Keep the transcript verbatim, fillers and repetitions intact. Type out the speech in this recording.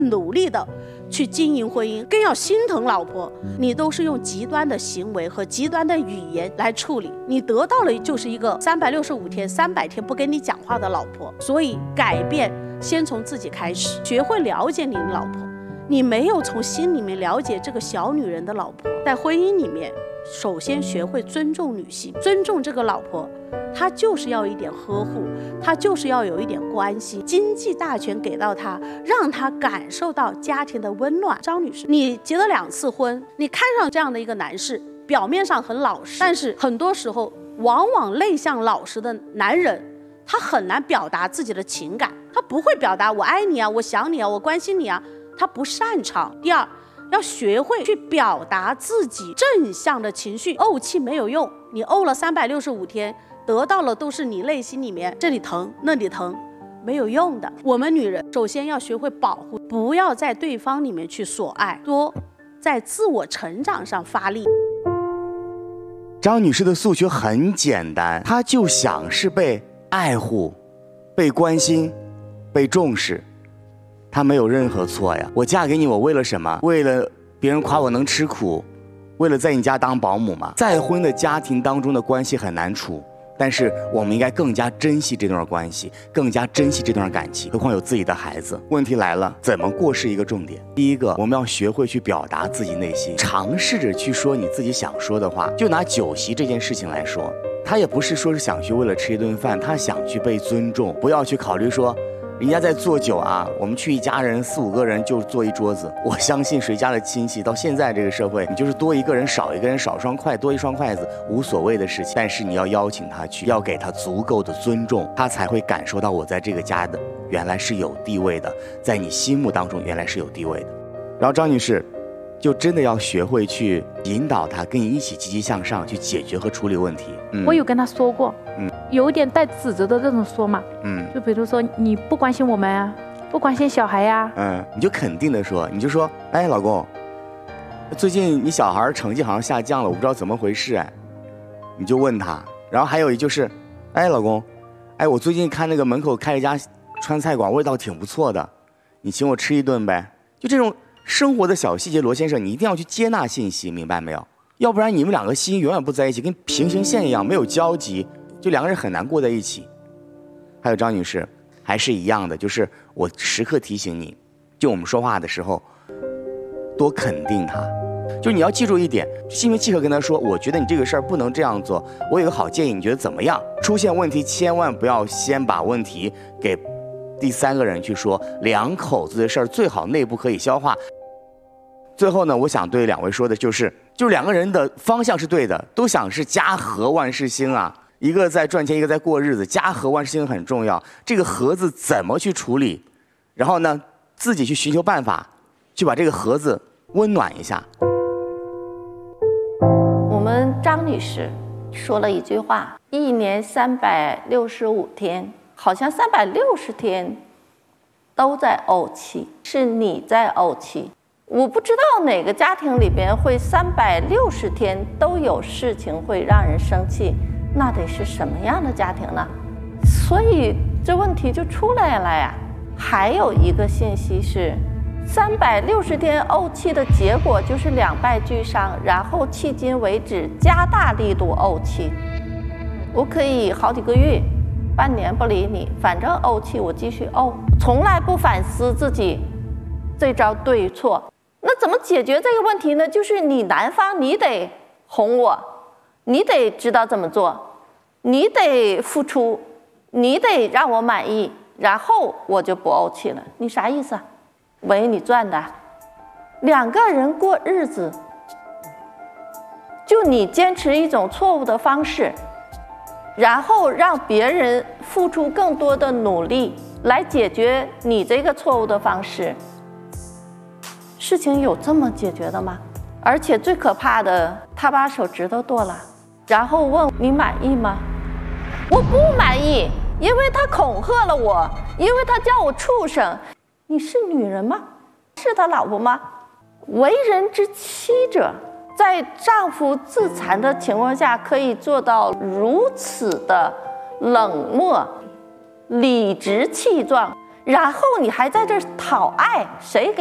努力的去经营婚姻，更要心疼老婆。你都是用极端的行为和极端的语言来处理，你得到了就是一个三百六十五天三百天不跟你讲话的老婆。所以改变先从自己开始，学会了解你的老婆。你没有从心里面了解这个小女人的老婆，在婚姻里面首先学会尊重女性，尊重这个老婆，她就是要一点呵护，她就是要有一点关心，经济大权给到她，让她感受到家庭的温暖。张女士，你结了两次婚，你看上这样的一个男士，表面上很老实，但是很多时候往往内向老实的男人，他很难表达自己的情感，他不会表达我爱你啊，我想你啊，我关心你啊，他不擅长。第二，要学会去表达自己正向的情绪，怄气没有用，你怄了三百六十五天，得到了都是你内心里面这里疼那里疼，没有用的。我们女人首先要学会保护，不要在对方里面去索爱，多在自我成长上发力。 张女士的诉求很简单，她就想是被爱护、被关心、被重视。她没有任何错呀，我嫁给你，我为了什么？为了别人夸我能吃苦，为了在你家当保姆吗？再婚的家庭当中的关系很难处，但是我们应该更加珍惜这段关系，更加珍惜这段感情，何况有自己的孩子。问题来了，怎么过是一个重点。第一个，我们要学会去表达自己内心，尝试着去说你自己想说的话。就拿酒席这件事情来说，他也不是说是想去为了吃一顿饭，他想去被尊重，不要去考虑说人家在做酒啊，我们去一家人四五个人就坐一桌子。我相信谁家的亲戚到现在这个社会，你就是多一个人少一个人，少双筷多一双筷子无所谓的事情，但是你要邀请他去，要给他足够的尊重，他才会感受到我在这个家的原来是有地位的，在你心目当中原来是有地位的。然后张女士就真的要学会去引导他跟你一起积极向上，去解决和处理问题。 嗯、我有跟他说过，嗯，有一点带指责的这种说嘛，嗯，就比如说你不关心我们啊，不关心小孩呀、啊， 嗯，你就肯定的说，你就说，哎，老公，最近你小孩成绩好像下降了，我不知道怎么回事，哎，你就问他。然后还有一就是，哎，老公，哎，我最近看那个门口开了一家川菜馆，味道挺不错的，你请我吃一顿呗。就这种生活的小细节，罗先生，你一定要去接纳信息，明白没有？要不然你们两个心永远不在一起，跟平行线一样，没有交集，就两个人很难过在一起。还有张女士，还是一样的，就是我时刻提醒你，就我们说话的时候，多肯定他。就你要记住一点，心平气和跟他说，我觉得你这个事儿不能这样做，我有个好建议，你觉得怎么样？出现问题千万不要先把问题给第三个人去说，两口子的事儿最好内部可以消化。最后呢，我想对两位说的就是，就两个人的方向是对的，都想是家和万事兴啊，一个在赚钱，一个在过日子，家和万事兴很重要。这个盒子怎么去处理？然后呢，自己去寻求办法，去把这个盒子温暖一下。 我们张女士说了一句话：一年三百六十五天，好像三百六十天都在怄气，是你在怄气。我不知道哪个家庭里边会三百六十天都有事情会让人生气，那得是什么样的家庭呢？所以这问题就出来了呀。还有一个信息是，三百六十天怄气的结果就是两败俱伤，然后迄今为止加大力度怄气。我可以好几个月、半年不理你，反正怄气我继续怄，从来不反思自己这招对错。那怎么解决这个问题呢？就是你男方你得哄我，你得知道怎么做，你得付出，你得让我满意，然后我就不怄气了。你啥意思啊？为你赚的。两个人过日子，就你坚持一种错误的方式，然后让别人付出更多的努力来解决你这个错误的方式。事情有这么解决的吗？而且最可怕的，他把手指头剁了，然后问你满意吗？我不满意，因为他恐吓了我，因为他叫我畜生。你是女人吗？是他老婆吗？为人之妻者，在丈夫自残的情况下，可以做到如此的冷漠、理直气壮， 然后你还在这儿讨爱，谁给？